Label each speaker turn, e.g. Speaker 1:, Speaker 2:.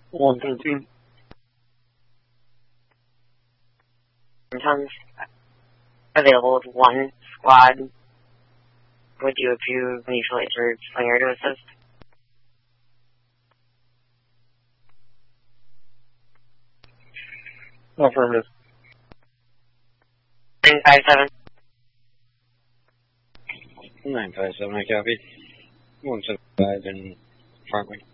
Speaker 1: 113.
Speaker 2: Tons available with one squad with you if you mutually for Slinger to assist.
Speaker 1: Affirmative.
Speaker 2: 957.
Speaker 3: 957, I copy. 175 in front wing.